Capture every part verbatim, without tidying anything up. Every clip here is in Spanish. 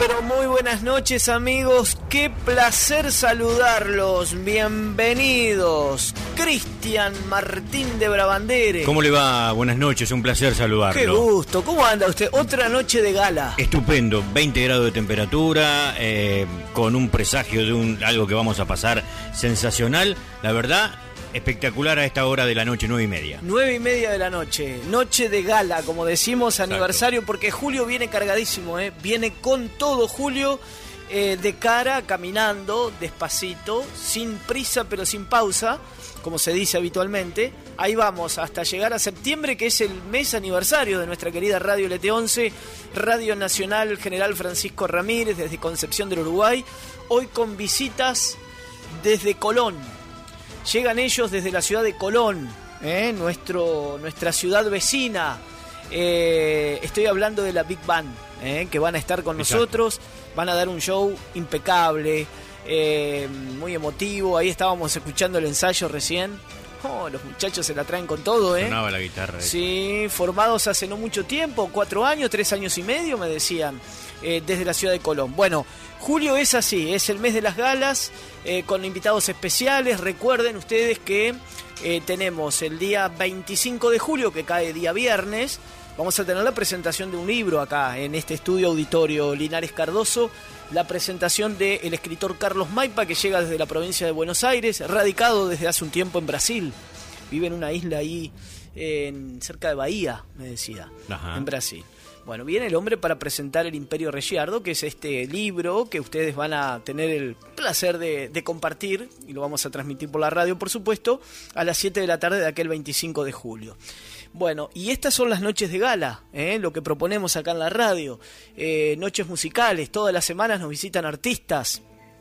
pero muy buenas noches, amigos. Qué placer saludarlos. Bienvenidos. Cristian Martín de Brabandere. ¿Cómo le va? Buenas noches, un placer saludarlo. Qué gusto. ¿Cómo anda usted? Otra noche de gala. Estupendo, veinte grados de temperatura, eh, con un presagio de un algo que vamos a pasar sensacional. La verdad, espectacular a esta hora de la noche, nueve y media. Nueve y media de la noche, noche de gala, como decimos, Exacto. Aniversario, porque Julio viene cargadísimo, ¿eh? Viene con todo Julio, eh, de cara, caminando, despacito, sin prisa pero sin pausa, como se dice habitualmente. Ahí vamos, hasta llegar a septiembre, que es el mes aniversario de nuestra querida Radio L T once, Radio Nacional General Francisco Ramírez, desde Concepción del Uruguay, hoy con visitas desde Colón. Llegan ellos desde la ciudad de Colón, ¿eh? Nuestro, nuestra ciudad vecina. Eh, estoy hablando de la Big Band, ¿eh? Que van a estar con Exacto. nosotros. Van a dar un show impecable, eh, muy emotivo. Ahí estábamos escuchando el ensayo recién. Oh, los muchachos se la traen con todo, ¿eh? Sonaba la guitarra. Sí, formados hace no mucho tiempo, cuatro años, tres años y medio, me decían, eh, desde la ciudad de Colón. Bueno, julio es así, es el mes de las galas, eh, con invitados especiales. Recuerden ustedes que eh, tenemos el día veinticinco de julio, que cae día viernes. Vamos a tener la presentación de un libro acá, en este estudio auditorio Linares Cardoso. La presentación del escritor Carlos Maipa, que llega desde la provincia de Buenos Aires, radicado desde hace un tiempo en Brasil. Vive en una isla ahí, en, cerca de Bahía, me decía, Ajá. en Brasil. Bueno, viene el hombre para presentar El Imperio Regiardo, que es este libro que ustedes van a tener el placer de, de compartir, y lo vamos a transmitir por la radio, por supuesto, a las siete de la tarde de aquel veinticinco de julio. Bueno, y estas son las noches de gala, ¿eh? Lo que proponemos acá en la radio. Eh, noches musicales, todas las semanas nos visitan artistas.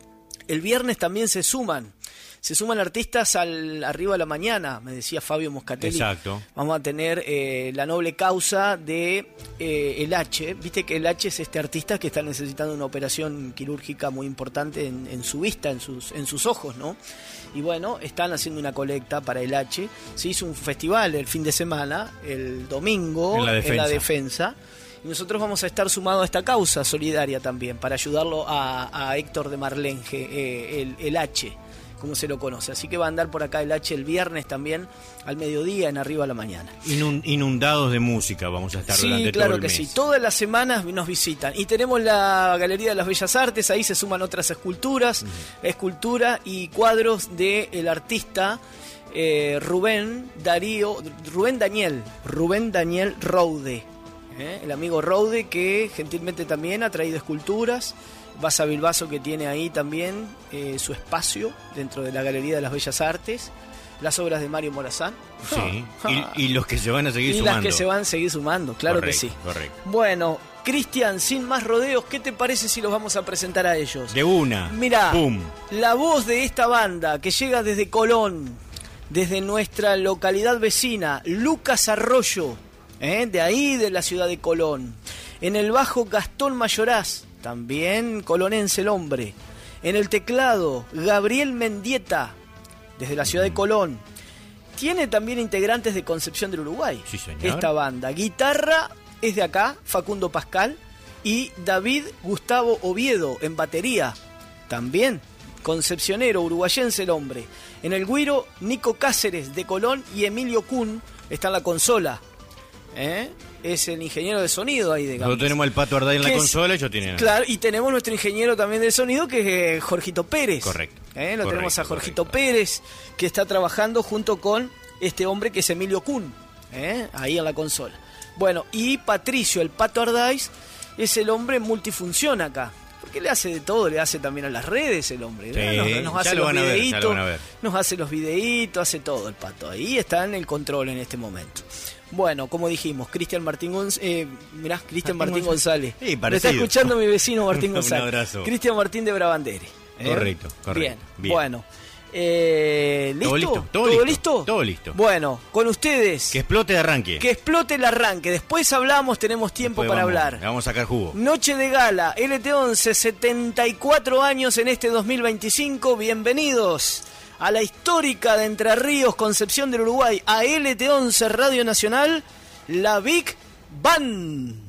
El viernes también se suman. Se suman artistas al arriba de la mañana, me decía Fabio Moscatelli. Exacto. Vamos a tener eh, la noble causa de eh, el H. Viste que el H es este artista que está necesitando una operación quirúrgica muy importante en, en su vista, en sus, en sus ojos, ¿no? Y bueno, están haciendo una colecta para el H. Se hizo un festival el fin de semana, el domingo, en la defensa. En la defensa. Y nosotros vamos a estar sumados a esta causa solidaria también, para ayudarlo a, a Héctor de Marlenge, eh, el, el H, como se lo conoce. Así que va a andar por acá el H el viernes también, al mediodía, en Arriba a la Mañana. Inundados de música vamos a estar sí, durante claro todo el que mes. Sí, todas las semanas nos visitan. Y tenemos la Galería de las Bellas Artes, ahí se suman otras esculturas, uh-huh. escultura y cuadros del artista eh, Rubén Darío, Rubén Daniel, Rubén Daniel Roude, ¿eh? El amigo Roude, que gentilmente también ha traído esculturas. Basa Bilbaso, que tiene ahí también eh, su espacio dentro de la Galería de las Bellas Artes. Las obras de Mario Morazán. Sí, y, y los que se van a seguir y sumando. Y las que se van a seguir sumando, claro correcto, que sí. Correcto. Bueno, Cristian, sin más rodeos, ¿qué te parece si los vamos a presentar a ellos? De una. Mirá, Pum. La voz de esta banda que llega desde Colón, desde nuestra localidad vecina, Lucas Arroyo, ¿eh? de ahí de la ciudad de Colón. En el bajo, Gastón Mayoraz, también colonense el hombre. En el teclado, Gabriel Mendieta, desde la ciudad de Colón. Tiene también integrantes de Concepción del Uruguay, sí, señor. Esta banda. Guitarra es de acá, Facundo Pascal. Y David Gustavo Oviedo en batería, también concepcionero, uruguayense el hombre. En el güiro, Nico Cáceres de Colón y Emilio Kuhn está en la consola. ¿Eh? Es el ingeniero de sonido ahí de Nosotros tenemos al Pato Arday en la es, consola, ellos tienen... Claro, y tenemos nuestro ingeniero también de sonido, que es Jorgito Pérez. Correcto. ¿Eh? Lo correcto, tenemos a Jorgito correcto. Pérez, que está trabajando junto con este hombre que es Emilio Kuhn, ¿eh? ahí en la consola. Bueno, y Patricio, el Pato Ardáiz, es el hombre multifunción acá. Porque le hace de todo, le hace también a las redes el hombre. Sí, nos, nos hace los videitos, nos hace los videitos, hace todo el Pato. Ahí está en el control en este momento. Bueno, como dijimos, Cristian Martín González, eh, mirá, Cristian Martín González. Sí, me está escuchando mi vecino Martín González. Un abrazo. Cristian Martín de Brabandere. ¿eh? Correcto, correcto. Bien, bien. bueno. Eh, ¿listo? ¿Todo listo? ¿Todo, ¿Todo listo? listo? Todo listo. Bueno, con ustedes. Que explote de arranque. Que explote el arranque. Después hablamos, tenemos tiempo Después para vamos, hablar. Vamos a sacar jugo. Noche de gala, L T once, setenta y cuatro años en este dos mil veinticinco. Bienvenidos a la histórica de Entre Ríos, Concepción del Uruguay, a L T once Radio Nacional, la Big Band.